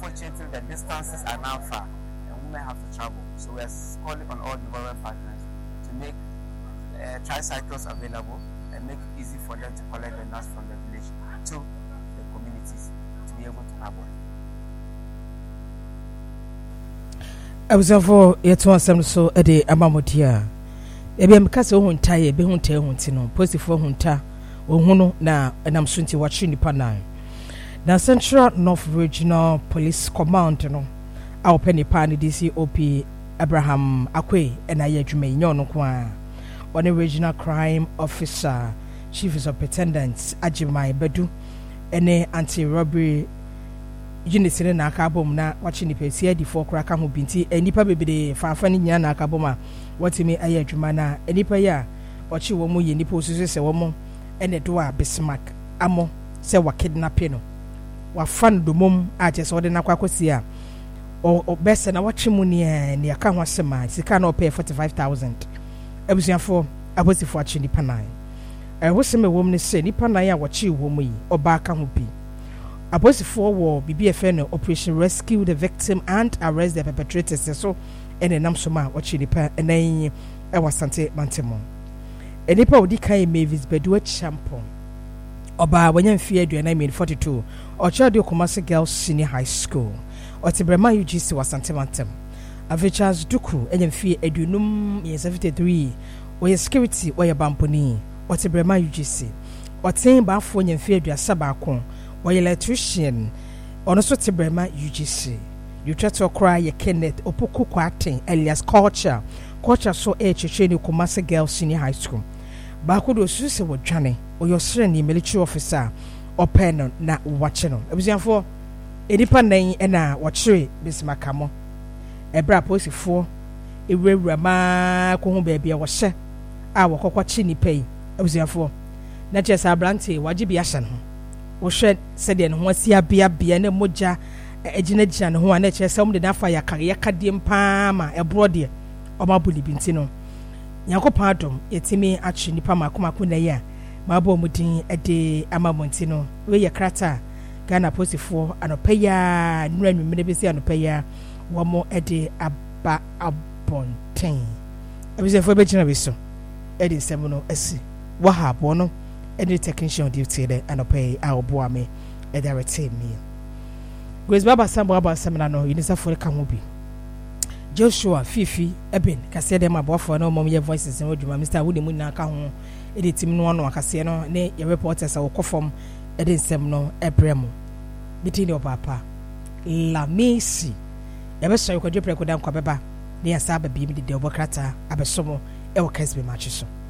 unfortunately, the distances are now far and women have to travel. So we're calling on all the government partners to make tricycles available and make it easy for them to collect the nuts from the village to the communities to be able to travel. I was for yet one some so a day amamotia. Ebi mkase ohun taye ebe hun te hun ti no positive hun ta ohunu na enam sunti wachi nipa nan na Central North Regional Police Command no a openi pa ni DCOP Abraham Akwe na ye adwuma nyo no kwa one regional crime officer chief superintendent Ajimai Bedu ene anti-robbery unit ne na akabom na wachi nipa CID4 kra ka ho binti enipa bebede faafa ni nya na akabom a watimi aye adwuma na enipa ya wachi wo mu ye nipa osusu se wo mu ene do a Bismarck amo se wa kidnap no wa fan do mum a je so de na kwakosi a o bese na wachi mu ne aka ho asema sika na o pay 45,000 abusiafo abosifo achi nipa nan wo se me wo mu ne se nipa nan a wachi wo mu yi oba aka ho bi Apostle war BBFN Operation Rescue the Victim and Arrest the Perpetrators. So, and a namsoma watch nipa and then I was Sante Mantemo. A nipa Odika Mavis Bedouet Champon. Oba when you feared you and I made 42 or Chadio Commercial Girls Senior High School or Tibrema UGC was Sante Mantem. Avichar's Duku and you fear Edunum is 73 or your security or your bamponi or Tibrema UGC or Tame Bafon and feared your Sabacon. Or electrician on a sort of Brema UGC. You try to cry your Kenneth Opoku Quatin, alias Culture so training Commercial Girls Senior High School. Bakudo Susa with Johnny or your senior military officer or pen na watching. It was for a depending and a watchery, Miss Macamo. A bra posy for a real Rama baby, I was sure. I will call chini pay. It was for not just a blanty, wajibi asan. Wo hwɛ sɛdeɛ ne ho asia bia ne moja egyina ne ho a na kyerɛ sɛ de nafa ya kadie mpaa ma ɛboro deɛ ɔma buli binti no Nyankopɔn adom yɛtimi atwe nipa makomako na yi a ma bɔ mu din de ama monti no we yɛ krata Ghana posifoɔ anɔpa ya nura nwumene besi anɔpa ya wɔmo de aba abɔnten abisefo bɛgyina bi so de nsɛm no asi wɔ ha abɔ no any technician duty there and pay our boy me at their team me. Grace Baba Sambo Seminar no Unisa for the Kamubi. Joshua Fifi Eben Cassidy my boy for no more voices and Mr. Woody Munaka editing no one Cassiano, nay, your reporters are conform edin semno Ebremo. Between your papa La Macy. Ever so you could prepare down Quabeba near Saba Beam the Obocrata Abesomo, El Casby Machiso.